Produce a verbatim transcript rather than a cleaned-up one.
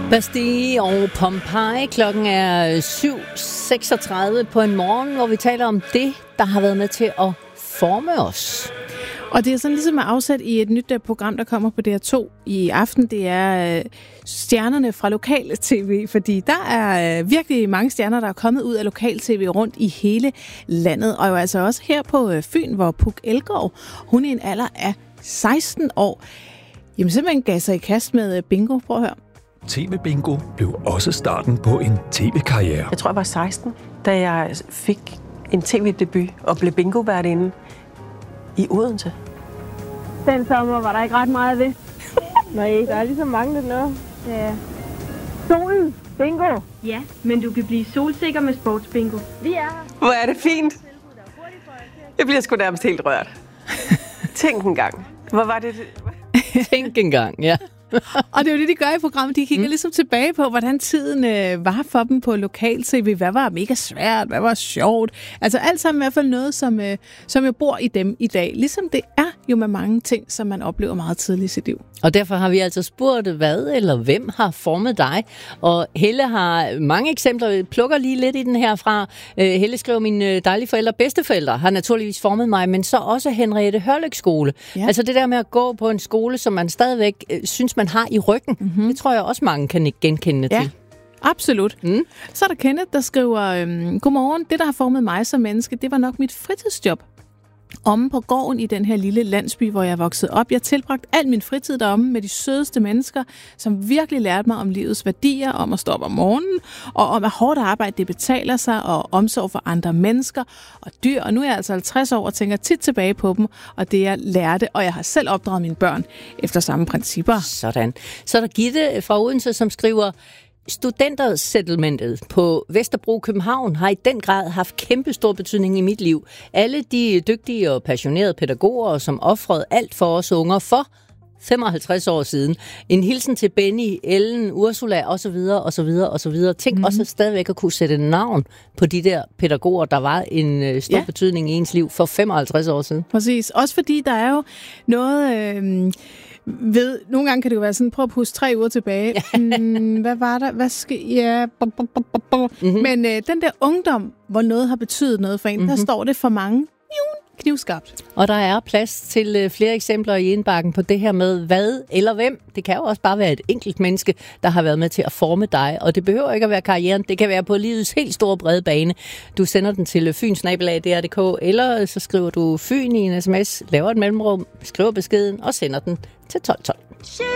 Bastille og Pompeii. Klokken er syv seksogtredive på en morgen, hvor vi taler om det, der har været med til at forme os. Og det er sådan ligesom at afsæt i et nyt program, der kommer på D R to i aften. Det er stjernerne fra lokal-tv, fordi der er virkelig mange stjerner, der er kommet ud af lokal-tv rundt i hele landet. Og jo altså også her på Fyn, hvor Puk Elgård, hun i en alder af seksten år, jamen simpelthen gav sig i kast med bingo. Prøv at høre. T V-bingo blev også starten på en tv-karriere. Jeg tror, jeg var seksten, da jeg fik en tv-debut og blev bingo-værtinde i Odense. Den sommer var der ikke ret meget ved. Nej, der er ligesom manglet noget. Ja. Solen, bingo. Ja, men du kan blive solsikker med sportsbingo. Vi er her. Hvor er det fint. Jeg bliver sgu nærmest helt rørt. Tænk en gang. Hvor var det? Tænk en gang, ja. Og det er jo det, de gør i programmet. De kigger mm. ligesom tilbage på, hvordan tiden øh, var for dem på lokal-tv. Hvad var mega svært? Hvad var sjovt? Altså alt sammen i hvert fald noget, som, øh, som jo bor i dem i dag. Ligesom det er jo med mange ting, som man oplever meget tidligt i sit liv. Og derfor har vi altså spurgt, hvad eller hvem har formet dig? Og Helle har mange eksempler. Vi plukker lige lidt i den her fra. Helle skriver, mine dejlige forældre og bedsteforældre har naturligvis formet mig, men så også Henriette Hørlyks skole. Ja. Altså det der med at gå på en skole, som man stadigvæk øh, synes, man har i ryggen. Mm-hmm. Det tror jeg også mange kan genkende ja. til. Absolut. Mm. Så er der Kenneth, der skriver, øhm, godmorgen, det der har formet mig som menneske, det var nok mit fritidsjob. Omme på gården i den her lille landsby, hvor jeg voksede op. Jeg tilbragte al min fritid deromme med de sødeste mennesker, som virkelig lærte mig om livets værdier, om at stå op om morgenen, og om at hårdt arbejde, det betaler sig, og omsorg for andre mennesker og dyr. Og nu er jeg altså halvtreds år og tænker tit tilbage på dem, og det jeg lærte, og jeg har selv opdraget mine børn efter samme principper. Sådan. Så er der Gitte fra Odense, som skriver, studentersettlementet på Vesterbro København har i den grad haft kæmpe stor betydning i mit liv. Alle de dygtige og passionerede pædagoger, som offrede alt for os unger for femoghalvtreds år siden. En hilsen til Benny, Ellen, Ursula osv. osv. osv. Tænk mm-hmm. også stadigvæk at kunne sætte navn på de der pædagoger, der var en stor ja. betydning i ens liv for femoghalvtreds år siden. Præcis. Også fordi der er jo noget... Øh ved, nogle gange kan det jo være sådan, prøv at puste tre uger tilbage. Mm, hvad var der? Hvad skal... Ja... Mm-hmm. Men øh, den der ungdom, hvor noget har betydet noget for en, mm-hmm. der står det for mange knivskarpt. Og der er plads til øh, flere eksempler i indbakken på det her med hvad eller hvem. Det kan jo også bare være et enkelt menneske, der har været med til at forme dig. Og det behøver ikke at være karrieren. Det kan være på livets helt store brede bane. Du sender den til fynsnabelag punktum d r punktum d k, eller så skriver du Fyn i en sms, laver et mellemrum, skriver beskeden og sender den til tolv tolv.